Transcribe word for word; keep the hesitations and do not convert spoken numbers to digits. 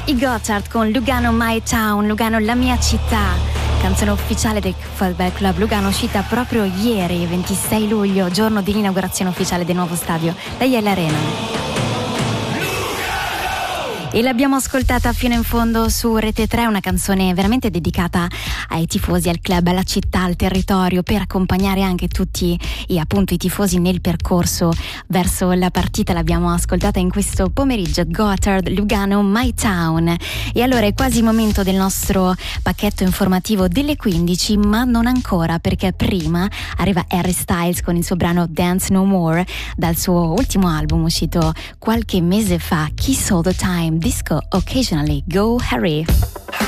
I Gotthard con Lugano My Town, Lugano la mia città, canzone ufficiale del Football Club Lugano, uscita proprio ieri, ventisei luglio, giorno dell'inaugurazione ufficiale del nuovo stadio, la Yale Arena. E l'abbiamo ascoltata fino in fondo su Rete tre, una canzone veramente dedicata ai tifosi, al club, alla città, al territorio, per accompagnare anche tutti e appunto i tifosi nel percorso verso la partita. L'abbiamo ascoltata in questo pomeriggio, Gotthard, Lugano, My Town. E allora è quasi il momento del nostro pacchetto informativo delle quindici, ma non ancora, perché prima arriva Harry Styles con il suo brano Dance No More dal suo ultimo album uscito qualche mese fa, Kiss All The Time, Disco Occasionally. Go Harry!